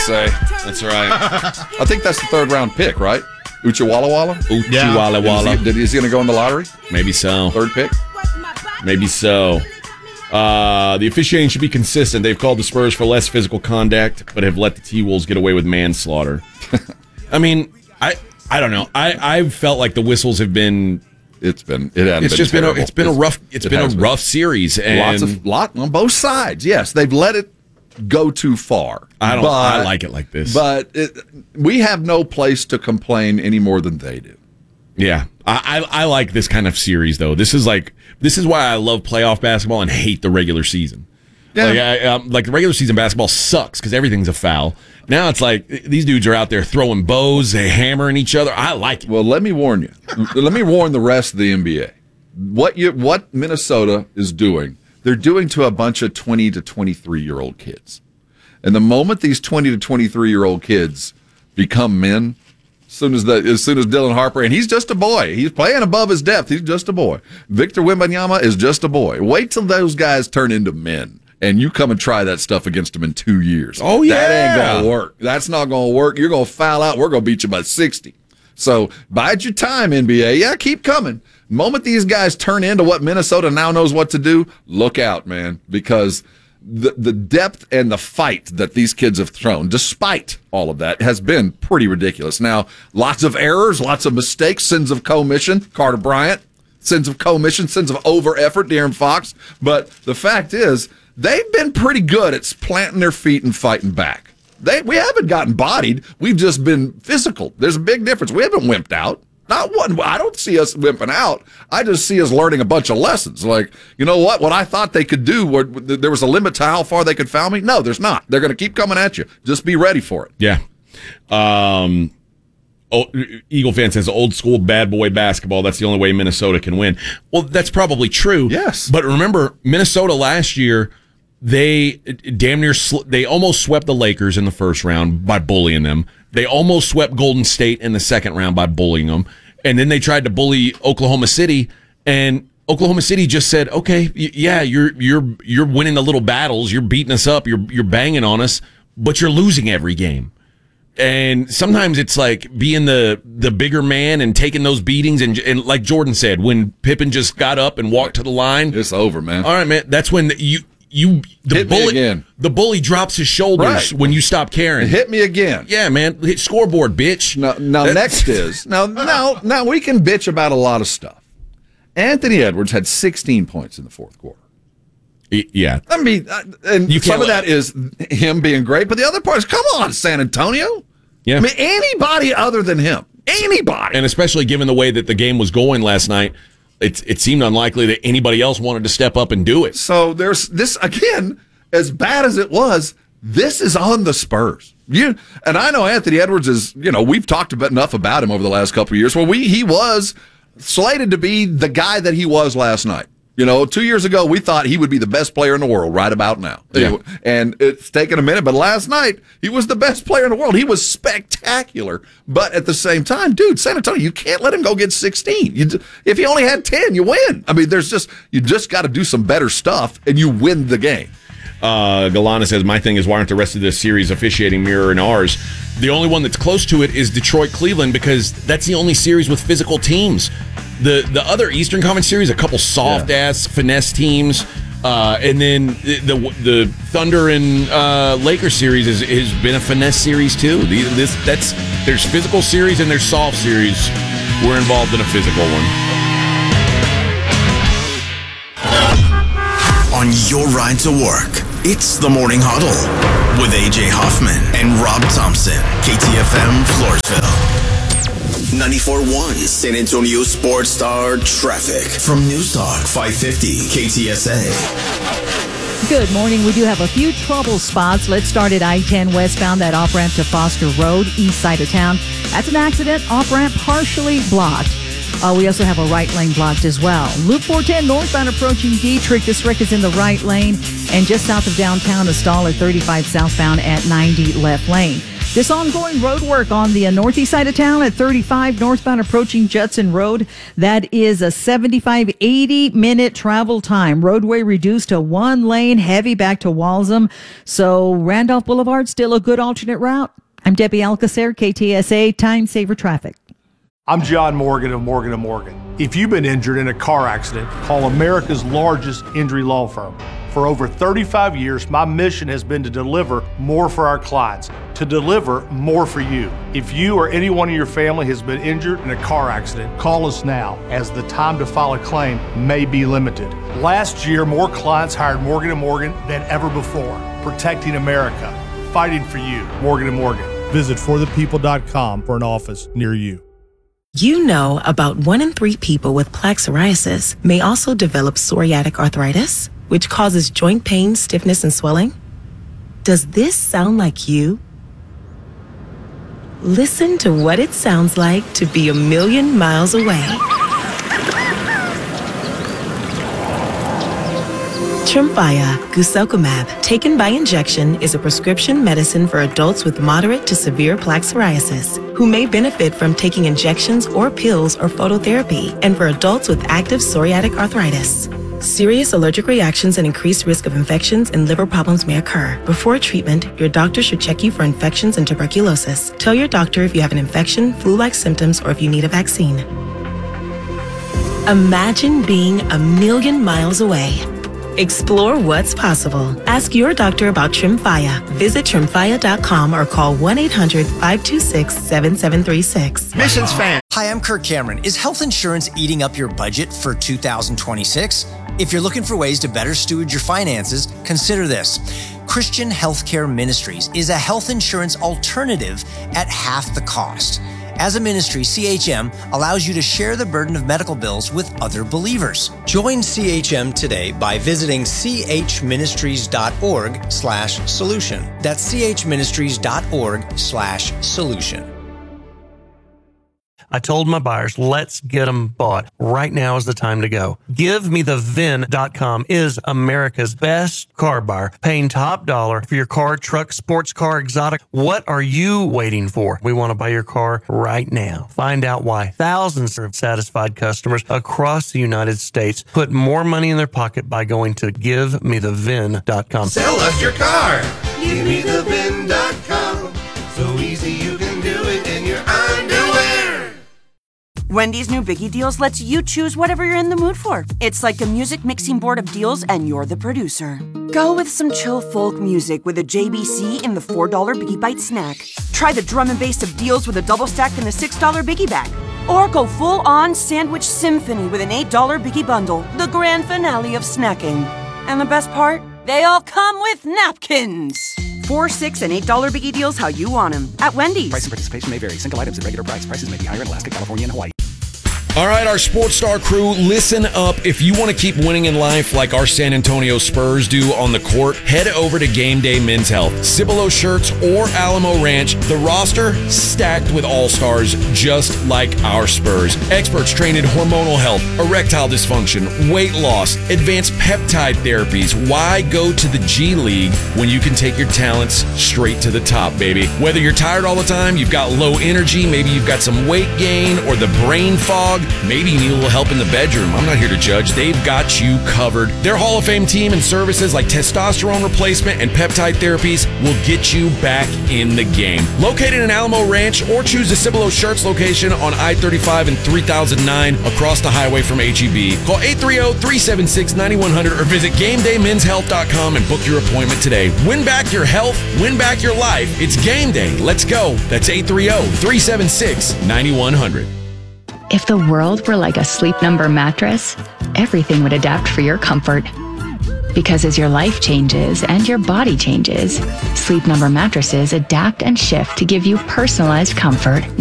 say. That's right. I think that's the third-round pick, right? Uchiwala Walla? Uchiwala Walla. Is he going to go in the lottery? Maybe so. Third pick? Maybe so. The officiating should be consistent. They've called the Spurs for less physical contact, but have let the T-Wolves get away with manslaughter. I mean, I don't know. I've felt like the whistles have been. It's been a rough series, and lot on both sides. Yes, they've let it go too far. I like it like this, but we have no place to complain any more than they do. Yeah, I like this kind of series though. This is why I love playoff basketball and hate the regular season. Yeah. Like the regular season basketball sucks because everything's a foul. Now it's like these dudes are out there throwing bows, they hammering each other. I like it. Well, let me warn you. Let me warn the rest of the NBA. What Minnesota is doing, they're doing to a bunch of 20 to 23-year-old kids. And the moment these 20 to 23-year-old kids become men, as soon as Dylan Harper, and he's just a boy. He's playing above his depth. He's just a boy. Victor Wembanyama is just a boy. Wait till those guys turn into men. And you come and try that stuff against them in 2 years. Oh, yeah. That ain't going to work. That's not going to work. You're going to foul out. We're going to beat you by 60. So bide your time, NBA. Yeah, keep coming. The moment these guys turn into what Minnesota now knows what to do, look out, man. Because the depth and the fight that these kids have thrown, despite all of that, has been pretty ridiculous. Now, lots of errors, lots of mistakes, sins of commission. Carter Bryant, sins of commission, sins of over-effort, De'Aaron Fox. But the fact is, they've been pretty good at planting their feet and fighting back. We haven't gotten bodied. We've just been physical. There's a big difference. We haven't wimped out. Not one. I don't see us wimping out. I just see us learning a bunch of lessons. Like, you know what? What I thought they could do, there was a limit to how far they could foul me. No, there's not. They're going to keep coming at you. Just be ready for it. Yeah. Eagle fan says old school bad boy basketball. That's the only way Minnesota can win. Well, that's probably true. Yes. But remember, Minnesota last year, they almost swept the Lakers in the first round by bullying them. They almost swept Golden State in the second round by bullying them. And then they tried to bully Oklahoma City, and Oklahoma City just said, "Okay, yeah, you're winning the little battles, you're beating us up, you're banging on us, but you're losing every game." And sometimes it's like being the bigger man and taking those beatings, and like Jordan said, when Pippen just got up and walked to the line, it's over, man. All right, man. That's when the bully drops his shoulders when you stop caring. Hit me again. Yeah, man. Hit scoreboard, bitch. Now next is now we can bitch about a lot of stuff. Anthony Edwards had 16 points in the fourth quarter. Yeah. I mean, and some of that is him being great, but the other part is, come on, San Antonio. Yeah. I mean, anybody other than him. Anybody. And especially given the way that the game was going last night, it seemed unlikely that anybody else wanted to step up and do it. So there's this, again, as bad as it was, this is on the Spurs. And I know Anthony Edwards is, we've talked enough about him over the last couple of years. Well, he was slated to be the guy that he was last night. 2 years ago, we thought he would be the best player in the world right about now. Yeah. And it's taken a minute, but last night, he was the best player in the world. He was spectacular. But at the same time, dude, San Antonio, you can't let him go get 16. If he only had 10, you win. I mean, you just got to do some better stuff, and you win the game. Galana says, my thing is, why aren't the rest of this series officiating mirroring ours? The only one that's close to it is Detroit-Cleveland, because that's the only series with physical teams. The other Eastern Conference series, a couple soft-ass finesse teams, and then the Thunder and Lakers series has been a finesse series, too. There's physical series and there's soft series. We're involved in a physical one. On your ride to work, it's the Morning Huddle with A.J. Hoffman and Rob Thompson, KTFM Floresville. 94.1 San Antonio Sports Star Traffic from News Talk 550 KTSA. Good morning. We do have a few trouble spots. Let's start at I-10 westbound, that off-ramp to Foster Road, east side of town. That's an accident. Off-ramp partially blocked. We also have a right lane blocked as well. Loop 410 northbound approaching Dietrich. This wreck is in the right lane. And just south of downtown, a stall at 35 southbound at 90 left lane. This ongoing road work on the northeast side of town at 35 northbound approaching Judson Road. That is a 75-80 minute travel time. Roadway reduced to one lane, heavy back to Walsham. So Randolph Boulevard, still a good alternate route. I'm Debbie Alcacer, KTSA Time Saver Traffic. I'm John Morgan of Morgan & Morgan. If you've been injured in a car accident, call America's largest injury law firm. For over 35 years, my mission has been to deliver more for our clients, to deliver more for you. If you or anyone in your family has been injured in a car accident, call us now, as the time to file a claim may be limited. Last year, more clients hired Morgan & Morgan than ever before, protecting America, fighting for you. Morgan & Morgan. Visit forthepeople.com for an office near you. You know, about 1 in 3 people with plaque psoriasis may also develop psoriatic arthritis, which causes joint pain, stiffness, and swelling. Does this sound like you? Listen to what it sounds like to be a million miles away. Tremfya guselkumab, taken by injection, is a prescription medicine for adults with moderate to severe plaque psoriasis who may benefit from taking injections or pills or phototherapy, and for adults with active psoriatic arthritis. Serious allergic reactions and increased risk of infections and liver problems may occur. Before treatment, your doctor should check you for infections and tuberculosis. Tell your doctor if you have an infection, flu-like symptoms, or if you need a vaccine. Imagine being a million miles away. Explore what's possible. Ask your doctor about Tremfya. Visit Tremfya.com or call 1-800-526-7736. Missions fan. Hi, I'm Kirk Cameron. Is health insurance eating up your budget for 2026? If you're looking for ways to better steward your finances, consider this. Christian Healthcare Ministries is a health insurance alternative at half the cost. As a ministry, CHM allows you to share the burden of medical bills with other believers. Join CHM today by visiting chministries.org/solution. That's chministries.org/solution. I told my buyers, let's get them bought. Right now is the time to go. GiveMeTheVin.com is America's best car buyer, paying top dollar for your car, truck, sports car, exotic. What are you waiting for? We want to buy your car right now. Find out why thousands of satisfied customers across the United States put more money in their pocket by going to GiveMeTheVin.com. Sell us your car. GiveMeTheVin.com. So easy you can do it in your underwear. Wendy's new Biggie Deals lets you choose whatever you're in the mood for. It's like a music mixing board of deals, and you're the producer. Go with some chill folk music with a JBC in the $4 Biggie Bite snack. Try the drum and bass of deals with a double stack in the $6 Biggie bag. Or go full-on sandwich symphony with an $8 Biggie bundle, the grand finale of snacking. And the best part? They all come with napkins. $4, $6, and $8 Biggie Deals how you want them at Wendy's. Price and participation may vary. Single items at regular price. Prices may be higher in Alaska, California, and Hawaii. All right, our Sports Star crew, listen up. If you want to keep winning in life like our San Antonio Spurs do on the court, head over to Game Day Men's Health. Cibolo Shirts or Alamo Ranch, the roster stacked with all-stars just like our Spurs. Experts trained in hormonal health, erectile dysfunction, weight loss, advanced peptide therapies. Why go to the G League when you can take your talents straight to the top, baby? Whether you're tired all the time, you've got low energy, maybe you've got some weight gain or the brain fog, maybe you need a little help in the bedroom. I'm not here to judge. They've got you covered. Their Hall of Fame team and services like testosterone replacement and peptide therapies will get you back in the game. Located in Alamo Ranch, or choose the Cibolo Shirts location on I-35 and 3009 across the highway from HEB. Call 830-376-9100 or visit GameDayMen'sHealth.com and book your appointment today. Win back your health, win back your life. It's game day. Let's go. That's 830-376-9100. If the world were like a Sleep Number mattress, everything would adapt for your comfort. Because as your life changes and your body changes, Sleep Number mattresses adapt and shift to give you personalized comfort